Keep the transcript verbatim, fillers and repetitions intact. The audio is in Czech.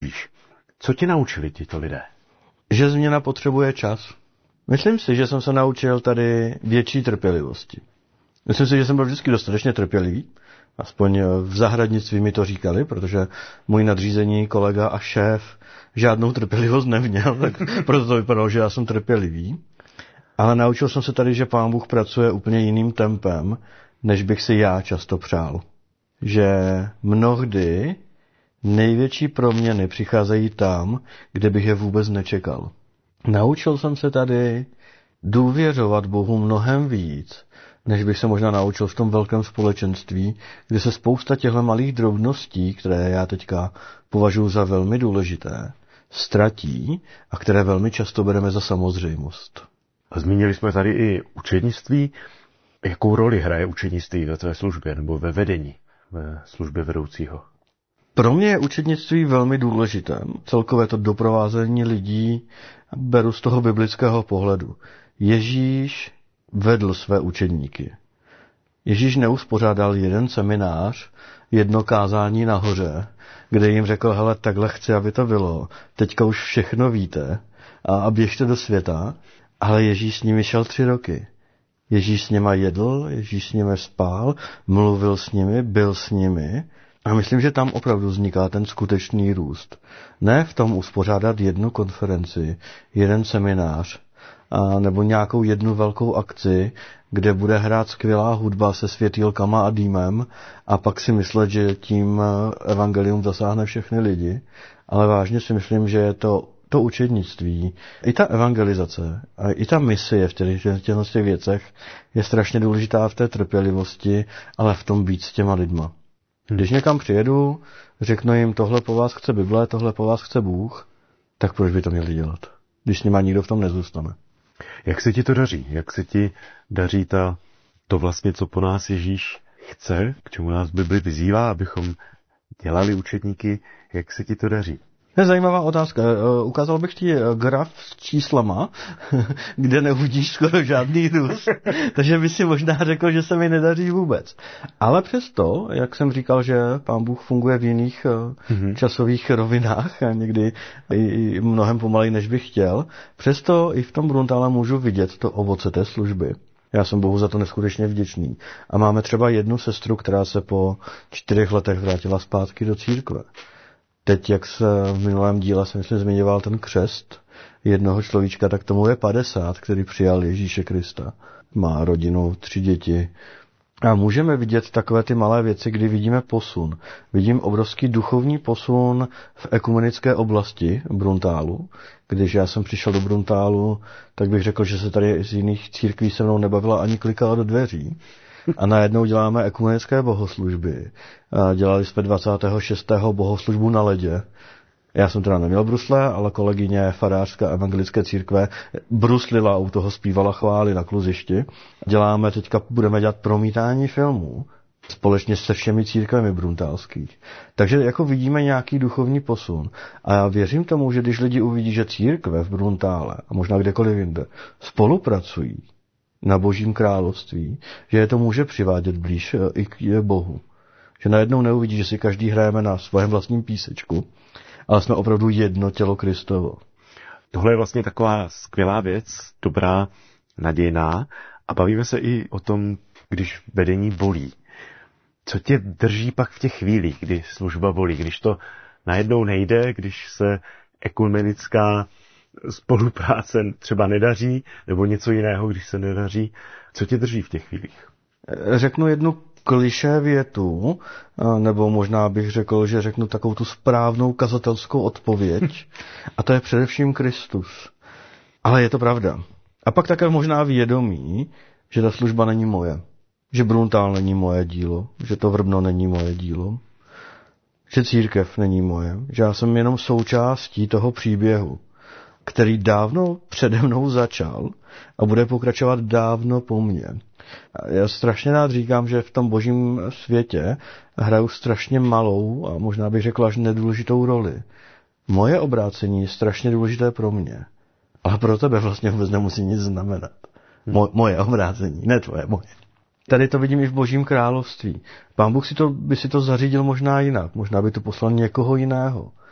spíš. Co tě naučili tito lidé? Že změna potřebuje čas. Myslím si, že jsem se naučil tady větší trpělivosti. Myslím si, že jsem byl vždycky dostatečně trpělivý. Aspoň v zahradnictví mi to říkali, protože můj nadřízený kolega a šéf žádnou trpělivost neměl, tak proto to vypadalo, že já jsem trpělivý. Ale naučil jsem se tady, že Pán Bůh pracuje úplně jiným tempem, než bych si já často přál. Že mnohdy největší proměny přicházejí tam, kde bych je vůbec nečekal. Naučil jsem se tady důvěřovat Bohu mnohem víc, než bych se možná naučil v tom velkém společenství, kde se spousta těchto malých drobností, které já teďka považuji za velmi důležité, ztratí a které velmi často bereme za samozřejmost. Zmínili jsme tady i učednictví. Jakou roli hraje učednictví ve tvé službě nebo ve vedení, ve službě vedoucího? Pro mě je učednictví velmi důležité. Celkové to doprovázení lidí beru z toho biblického pohledu. Ježíš vedl své učedníky. Ježíš neuspořádal jeden seminář, jedno kázání nahoře, kde jim řekl, hele, takhle chci, aby to bylo. Teďka už všechno víte a běžte do světa. Ale Ježíš s nimi šel tři roky. Ježíš s nima jedl, Ježíš s nimi spál, mluvil s nimi, byl s nimi. A myslím, že tam opravdu vzniká ten skutečný růst. Ne v tom uspořádat jednu konferenci, jeden seminář, a nebo nějakou jednu velkou akci, kde bude hrát skvělá hudba se světýlkama a dýmem a pak si myslet, že tím evangelium zasáhne všechny lidi. Ale vážně si myslím, že je to to učednictví, i ta evangelizace, a i ta misie v těchto těch věcech je strašně důležitá v té trpělivosti, ale v tom být s těma lidma. Když někam přijedu, řeknu jim, tohle po vás chce Bible, tohle po vás chce Bůh, tak proč by to měli dělat, když s nima nikdo v tom nezůstane? Jak se ti to daří? Jak se ti daří ta, to vlastně, co po nás Ježíš chce, k čemu nás Bible vyzývá, abychom dělali učedníky, jak se ti to daří? To je zajímavá otázka. Ukázal bych ti graf s číslama, kde neuvidíš skoro žádný růst. Takže by si možná řekl, že se mi nedaří vůbec. Ale přesto, jak jsem říkal, že Pán Bůh funguje v jiných mm-hmm. časových rovinách a někdy i mnohem pomaleji, než bych chtěl, přesto i v tom Bruntále můžu vidět to ovoce té služby. Já jsem Bohu za to neskutečně vděčný. A máme třeba jednu sestru, která se po čtyřech letech vrátila zpátky do církve. Teď, jak se v minulém díle jsem myslím zmiňoval ten křest jednoho človíčka, tak tomu je padesát, který přijal Ježíše Krista. Má rodinu, tři děti. A můžeme vidět takové ty malé věci, kdy vidíme posun. Vidím obrovský duchovní posun v ekumenické oblasti Bruntálu. Když já jsem přišel do Bruntálu, tak bych řekl, že se tady z jiných církví se mnou nebavila ani klikala do dveří. A najednou děláme ekumenické bohoslužby. A dělali jsme dvacátého šestého bohoslužbu na ledě. Já jsem teda neměl brusle, ale kolegyně farářské evangelické církve bruslila, u toho zpívala chvály na kluzišti. Děláme teďka, budeme dělat promítání filmů společně se všemi církvemi bruntálských. Takže jako vidíme nějaký duchovní posun. A já věřím tomu, že když lidi uvidí, že církve v Bruntále a možná kdekoliv jinde spolupracují na Božím království, že je to může přivádět blíž i k Bohu. Že najednou neuvidí, že si každý hrajeme na svém vlastním písečku, ale jsme opravdu jedno tělo Kristovo. Tohle je vlastně taková skvělá věc, dobrá, nadějná a bavíme se i o tom, když vedení bolí. Co tě drží pak v těch chvílích, kdy služba bolí, když to najednou nejde, když se ekumenická spolupráce třeba nedaří, nebo něco jiného, když se nedaří. Co tě drží v těch chvílích? Řeknu jednu klišé větu, nebo možná bych řekl, že řeknu takovou tu správnou kazatelskou odpověď, a to je především Kristus. Ale je to pravda. A pak také možná vědomí, že ta služba není moje. Že Bruntál není moje dílo, že to Vrbno není moje dílo, že církev není moje, že já jsem jenom součástí toho příběhu, který dávno přede mnou začal a bude pokračovat dávno po mně. Já strašně rád říkám, že v tom božím světě hraju strašně malou a možná bych řekl až nedůležitou roli. Moje obrácení je strašně důležité pro mě, ale pro tebe vlastně vůbec nemusí nic znamenat. Mo- moje obrácení, ne tvoje, moje. Tady to vidím i v Božím království. Pán Bůh si to, by si to zařídil možná jinak. Možná by to poslal někoho jiného.